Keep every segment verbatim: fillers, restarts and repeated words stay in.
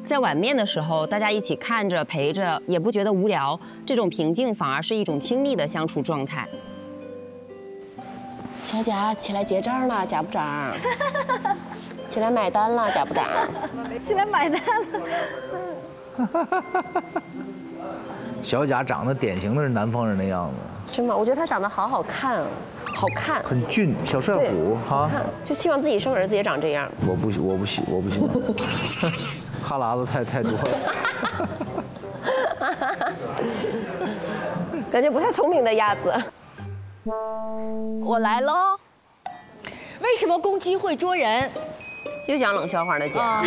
在碗面的时候，大家一起看着陪着，也不觉得无聊，这种平静反而是一种亲密的相处状态。小贾，起来结账了，贾部长。起来买单了，贾部长。 起来买单了。 小贾长得典型的是南方人的样子。 真吗？我觉得他长得好好看，好看， 很俊，小帅虎哈。 就希望自己生儿子也长这样。 我不，我不喜，我不喜欢。哈喇子太太多了。 感觉不太聪明的鸭子。 我来喽。为什么公鸡会捉人？ 又讲冷笑话呢，姐。 啊、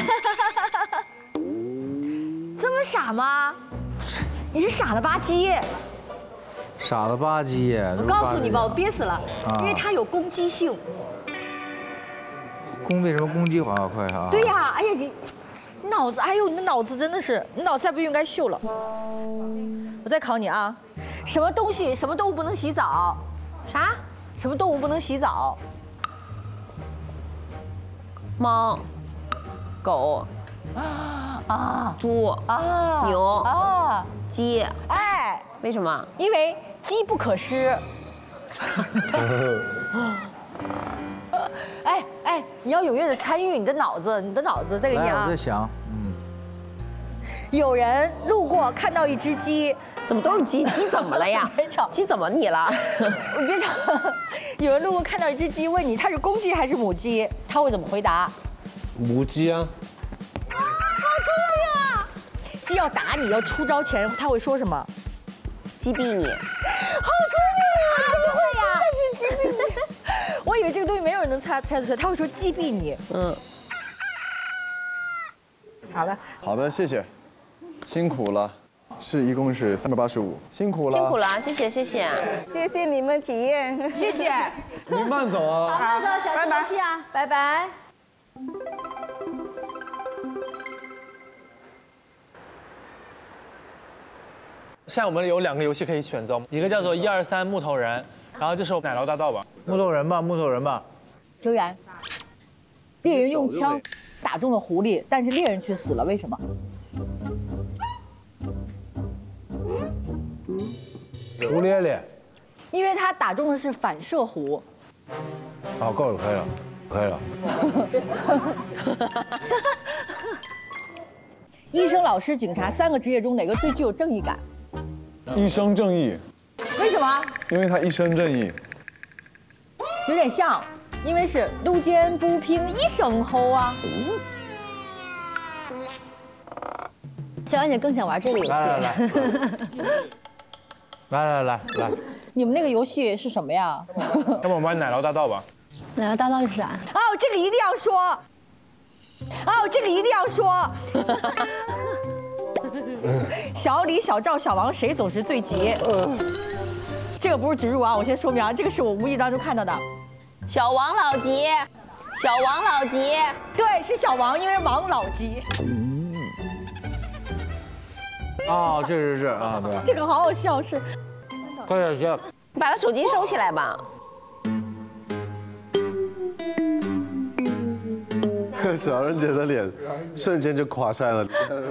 这么傻吗？你是傻了吧唧。 傻了吧唧。 我告诉你吧，我憋死了，啊、因为它有攻击性。 攻为什么攻击滑滑快啊？ 对呀，哎呀你，你脑子，哎呦你的脑子真的是，你脑子再不应该秀了。我再考你啊，什么东西，什么动物不能洗澡？ 啥？ 什么动物不能洗澡？ 猫、狗、 啊、 猪、 啊、 牛、 啊、 鸡。 哎， 为什么？ 因为机不可失。哎哎，你要踊跃的参与，你的脑子，你的脑子再给你啊。 我在想，嗯。 有人路过看到一只鸡， 怎么都是鸡？鸡怎么了呀？ 别吵， 鸡怎么你了？ 你别吵。有人路过看到一只鸡，问你它是公鸡还是母鸡，他会怎么回答？ 母鸡啊。 啊，好聪明啊！鸡要打你要出招前，他会说什么？ 击毙你。 好聪明啊！怎么会呀？但是击毙你。我以为这个东西没有人能猜猜得出来，他会说击毙你。嗯。好了。 好的，谢谢。辛苦了，是一共是三百八十五，辛苦了， 辛苦了，谢谢谢谢， 谢谢你们体验， 谢谢。 您慢走啊， 慢走，小心小心啊，拜拜。 现在我们有两个游戏可以选择，一个叫做一二三木头人，然后就是奶酪大道吧。 木头人吧，木头人吧。 周岩，猎人用枪打中了狐狸，但是猎人却死了，为什么？ 胡咧咧， 因为他打中的是反射弧。 好，够了，可以了，可以了。 医生、老师、警察三个职业中哪个最具有正义感？ 一生正义。 为什么？ 因为他一生正义。 有点像，因为是路见不平一声吼啊。 小安姐更想玩这个游戏。 来来来。来来来来， 你们那个游戏是什么呀？ 要不我们玩奶酪大道吧？ 奶酪大道是啥？ 哦，这个一定要说。哦，这个一定要说。小李、小赵、小王谁总是最急？这个不是植入啊，我先说明啊，这个是我无意当中看到的。 小王老吉，小王老吉， 对，是小王，因为王老吉。 哦，确实是啊，对。 这个好好笑，是。 快点行。 你把他手机收起来吧。 小人姐的脸瞬间就垮下来了。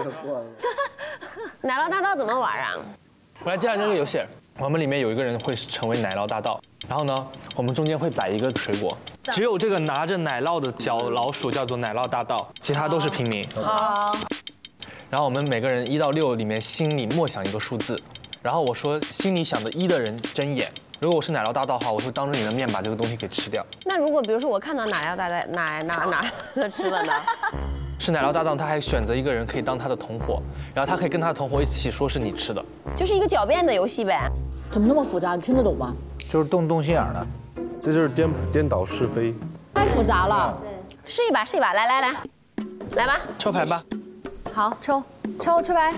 奶酪大道怎么玩啊？ 我来介绍这个游戏，我们里面有一个人会成为奶酪大道，然后呢，我们中间会摆一个水果，只有这个拿着奶酪的小老鼠叫做奶酪大道，其他都是平民。 好。 然后我们每个人一到六里面心里默想一个数字，然后我说心里想的一的人睁眼。如果我是奶酪大道的话，我会当着你的面把这个东西给吃掉。 那如果比如说我看到奶酪大道奶哪哪的吃了呢？ 是奶酪大道，他还选择一个人可以当他的同伙，然后他可以跟他的同伙一起说是你吃的， 就是一个狡辩的游戏呗。 怎么那么复杂？你听得懂吗？ 就是动动心眼的， 这就是颠颠倒是非。 太复杂了。 试一把，试一把，来来来，来吧， 抽牌吧。 好，抽抽抽牌。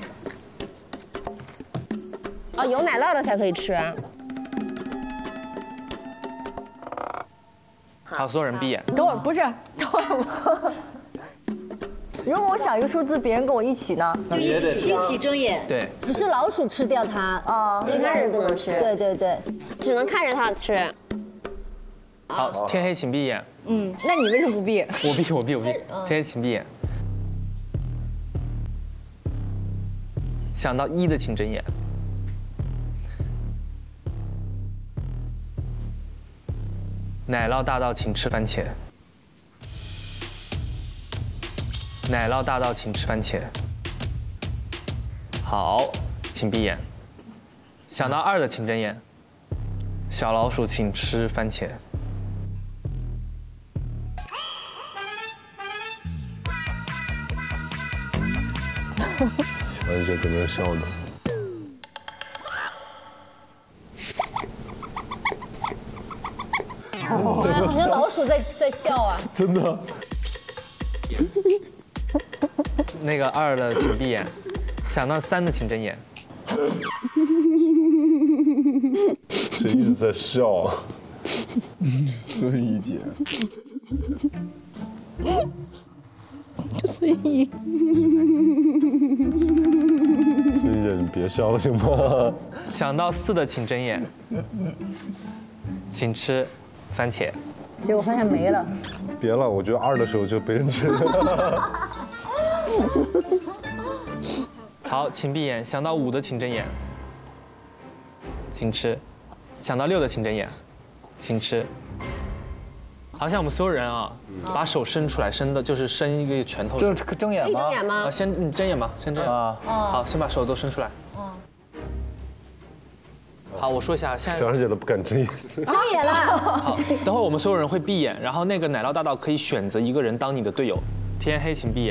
哦，有奶酪的才可以吃啊。 好，所有人闭眼。 等会儿不是，等会儿。如果我想一个数字，别人跟我一起呢？ 就一起一起睁眼。 对。 你是老鼠吃掉它啊， 其他人不能吃。 对对对， 只能看着它吃。 好，天黑请闭眼。 嗯，那你为什么不闭？ 我闭，我闭，我闭。天黑请闭眼。 想到一的请睁眼。奶酪大道，请吃番茄。奶酪大道，请吃番茄。好，请闭眼。想到二的请睁眼。小老鼠，请吃番茄。 小安姐搁那笑呢。 好像老鼠在在笑啊。 真的。 那个二的请闭眼，想到三的请睁眼。 谁一直在笑啊？ 孙怡姐， 所以孙怡姐，你别笑了行吗？ 想到四的请睁眼，请吃番茄。 结果发现没了。 别了，我觉得二的时候就被人吃了。 好，请闭眼。想到五的请睁眼，请吃。想到六的请睁眼，请吃。好像我们所有人啊，把手伸出来，伸的就是伸一个拳头。 睁睁眼吗？ 可以睁眼吗啊，？先你睁眼吧，先睁眼。 啊， 好，先把手都伸出来。好，我说一下，现在小安姐都不敢睁眼。 睁眼了。 好，等会儿我们所有人会闭眼，然后那个奶酪大道可以选择一个人当你的队友。天黑请闭眼。